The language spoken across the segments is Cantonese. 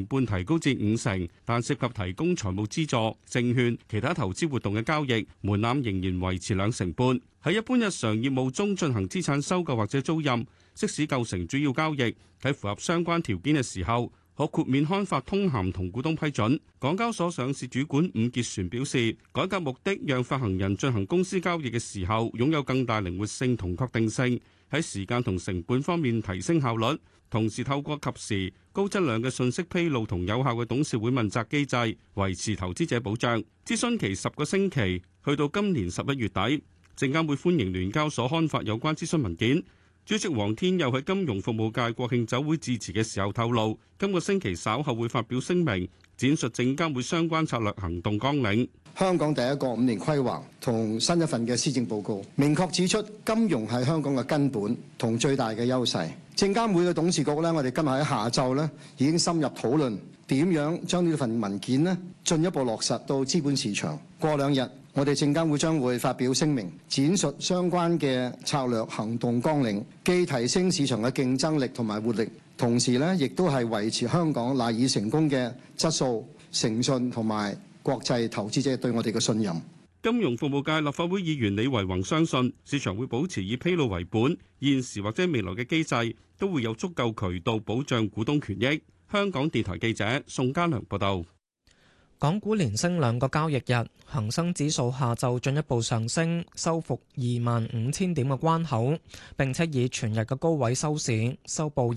成半提高至50%，但涉及提供財務資助、證券、其他投資活動嘅交易，門檻仍然維持2成半。喺一般日常業務中進行資產收購或者租賃，即使構成主要交易，喺符合相關條件嘅時候，可豁免刊發通函同股東批准。港交所上市主管伍潔璇表示，改革目的讓發行人進行公司交易嘅時候擁有更大靈活性同確定性，喺時間同成本方面提升效率，同時透過及時高質量嘅信息披露同有效嘅董事會問責機制，維持投資者保障。諮詢期10個星期，去到今年11月底。證監會歡迎聯交所刊發有關諮詢文件。主席黃天佑喺金融服務界國慶酒會致辭嘅時候透露，今個星期稍後會發表聲明，闡述證監會相關策略行動綱領。 香港第一個5年規劃同新一份嘅施政報告，明確指出金融係香港嘅根本同最大嘅優勢。證監會嘅董事局呢，我哋今日喺下晝呢已經深入討論點樣將呢份文件呢進一步落實到資本市場。過2日，我哋證監會將會發表聲明，闡述相關嘅策略行動綱領，既提升市場嘅競爭力同埋活力，同時呢亦都係維持香港賴以成功嘅質素、誠信同埋國際投資者對我哋嘅信任。 金融服務界立法會議員李維宏相信，市場會保持以披露為本，現時或者未來嘅機制都會有足夠渠道保障股東權益。香港電台記者宋家良報道。 港股連升2個交易日，恒生指數下晝進一步上升，收復25,000點嘅關口，並且以全日嘅高位收市，收報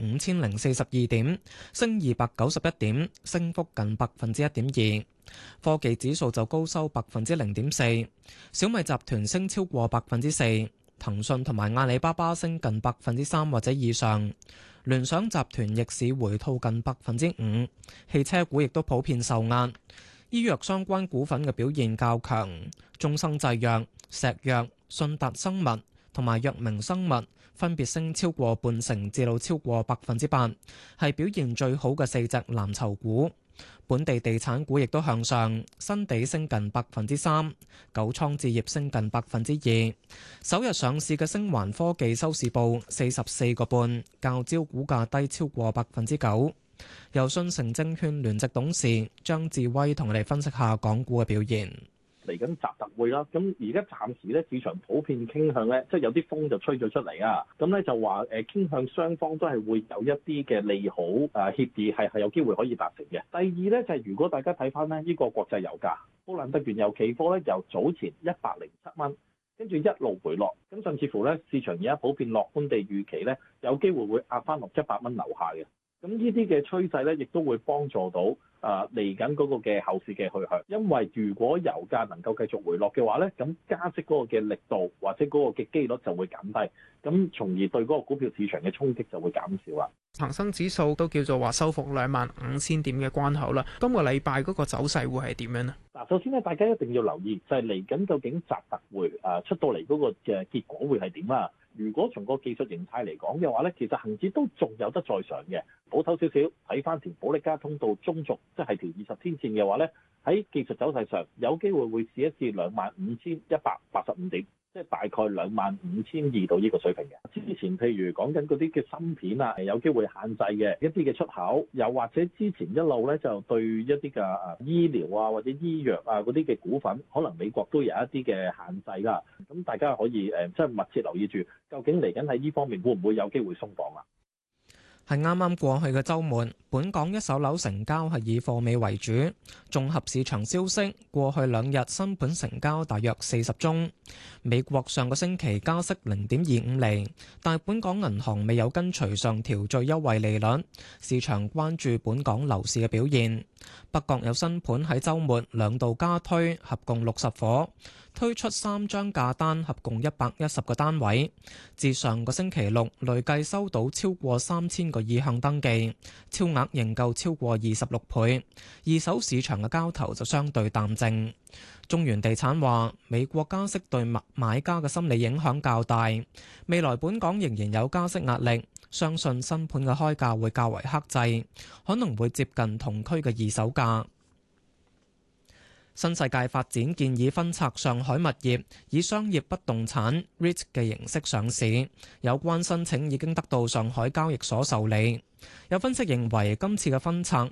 25,042點，升291點，升幅近1.2%。科技指數就高收0.4%，小米集團升超過4%，騰訊同埋阿里巴巴升近3%或者以上。聯想集團逆市回吐近5%，汽車股亦都普遍受壓。醫藥相關股份嘅表現較強，中生製藥、石藥、信達生物同埋藥明生物分別升超過0.5%至到超過8%，係表現最好嘅4隻藍籌股。本地地產股亦都向上，新地升近3%，九倉置業升近2%。首日上市嘅星環科技收市報44個半，較招股價低超過9%。由信誠證券聯席董事張志威同我哋分析下港股嘅表現。 嚟緊習特會啦，咁而家暫時咧市場普遍傾向咧，即係有啲風就吹咗出嚟啊，咁咧就話傾向雙方都係會有一啲嘅利好協議係有機會可以達成嘅。第二咧就係如果大家睇翻咧呢個國際油價，布蘭特原油期貨咧由早前107蚊，跟住一路回落，咁甚至乎咧市場而家普遍樂觀地預期咧有機會會壓翻落100蚊樓下嘅。咁呢啲嘅趨勢咧，亦都會幫助到嚟緊嗰個嘅後市嘅去向。因為如果油價能夠繼續回落嘅話咧，咁加息嗰個嘅力度或者嗰個嘅機率就會減低，咁從而對嗰個股票市場嘅衝擊就會減少啦。 恒生指數都叫做話收復25,000點嘅關口啦。今個禮拜嗰個走勢會係點樣呢？嗱，首先咧，大家一定要留意就係嚟緊究竟習特會出到嚟嗰個嘅結果會係點啊？如果從個技術形態嚟講嘅話咧，其實恒指都仲有得再上嘅。保守少少睇翻條保力加通道中軸，即係條20天線嘅話咧，喺技術走勢上有機會會試一試25,185點，即係大概25,200到呢個水平嘅。之前譬如講緊嗰啲嘅芯片啊，有機會限制嘅一啲嘅出口，又或者之前一路咧就對一啲嘅醫療啊或者醫藥啊嗰啲嘅股份，可能美國都有一啲嘅限制啦。咁大家可以即係密切留意住，究竟嚟緊喺呢方面會唔會有機會鬆綁啊？ 係啱啱過去嘅週末，本港一手樓成交係以貨尾為主。綜合市場消息，過去2日新盤成交大約40宗。美國上個星期加息0.25厘，但本港銀行未有跟隨上調最優惠利率。市場關注本港樓市嘅表現。北角有新盤喺週末2度加推，合共60伙。推出3張價單，合共110個單位。自上個星期六累計收到超過3000個意向登記，超額認購超過26倍。二手市場嘅交投就相對淡靜。中原地產話，美國加息對買家嘅心理影響較大，未來本港仍然有加息壓力，相信新盤嘅開價會較為克制，可能會接近同區嘅二手價。新世界發展建議分拆上海物業，以商業不動產 REIT 嘅形式上市。有關申請已經得到上海交易所受理。有分析認為，今次嘅分拆